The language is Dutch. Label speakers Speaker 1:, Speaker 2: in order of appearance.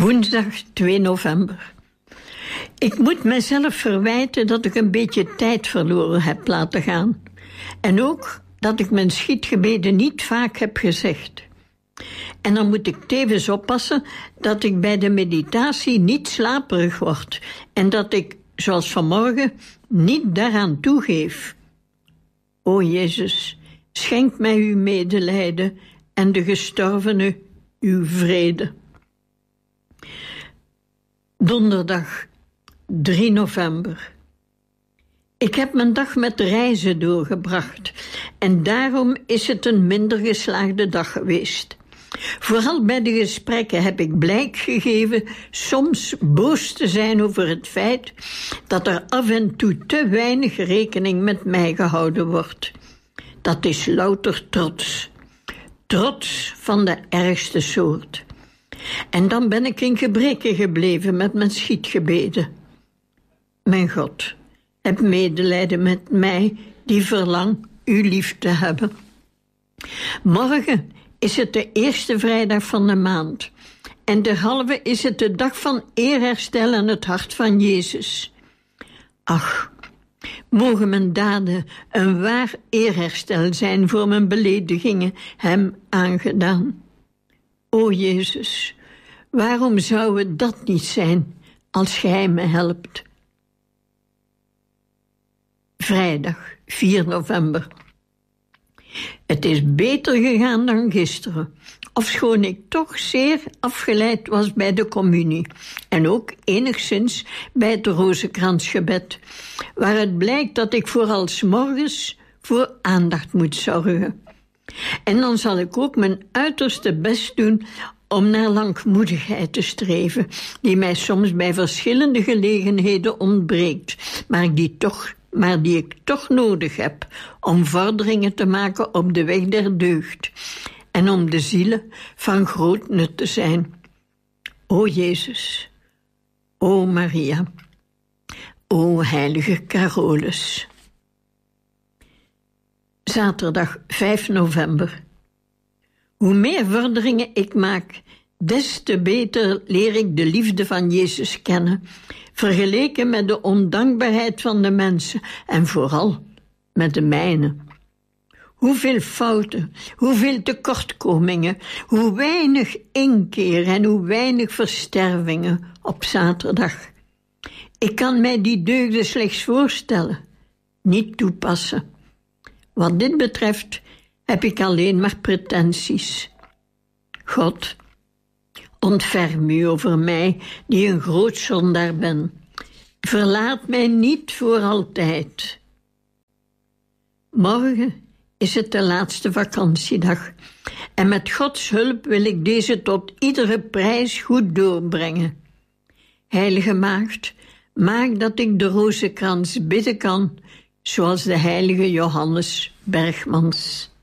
Speaker 1: Woensdag 2 november. Ik moet mezelf verwijten dat ik een beetje tijd verloren heb laten gaan. En ook dat ik mijn schietgebeden niet vaak heb gezegd. En dan moet ik tevens oppassen dat ik bij de meditatie niet slaperig word. En dat ik, zoals vanmorgen, niet daaraan toegeef. O Jezus, schenk mij uw medelijden en de gestorvenen uw vrede. Donderdag 3 november. Ik heb mijn dag met reizen doorgebracht en daarom is het een minder geslaagde dag geweest. Vooral bij de gesprekken heb ik blijk gegeven soms boos te zijn over het feit dat er af en toe te weinig rekening met mij gehouden wordt. Dat is louter trots. Trots van de ergste soort. En dan ben ik in gebreke gebleven met mijn schietgebeden. Mijn God, heb medelijden met mij die verlang u lief te hebben. Morgen is het de eerste vrijdag van de maand. En derhalve is het de dag van eerherstel aan het hart van Jezus. Ach, mogen mijn daden een waar eerherstel zijn voor mijn beledigingen hem aangedaan. O Jezus, waarom zou het dat niet zijn als gij me helpt? Vrijdag 4 november. Het is beter gegaan dan gisteren, ofschoon ik toch zeer afgeleid was bij de communie en ook enigszins bij het rozenkransgebed, waar het blijkt dat ik vooral 's morgens voor aandacht moet zorgen. En dan zal ik ook mijn uiterste best doen om naar langmoedigheid te streven, die mij soms bij verschillende gelegenheden ontbreekt, maar die ik toch nodig heb om vorderingen te maken op de weg der deugd en om de zielen van groot nut te zijn. O Jezus, o Maria, o heilige Carolus. Zaterdag 5 november. Hoe meer vorderingen ik maak, des te beter leer ik de liefde van Jezus kennen, vergeleken met de ondankbaarheid van de mensen en vooral met de mijne. Hoeveel fouten, hoeveel tekortkomingen, hoe weinig inkeer en hoe weinig verstervingen op zaterdag. Ik kan mij die deugden slechts voorstellen, niet toepassen. Wat dit betreft heb ik alleen maar pretenties. God, ontferm u over mij, die een groot zondaar ben. Verlaat mij niet voor altijd. Morgen is het de laatste vakantiedag. En met Gods hulp wil ik deze tot iedere prijs goed doorbrengen. Heilige Maagd, maak dat ik de rozenkrans bidden kan, zoals de heilige Johannes Bergmans.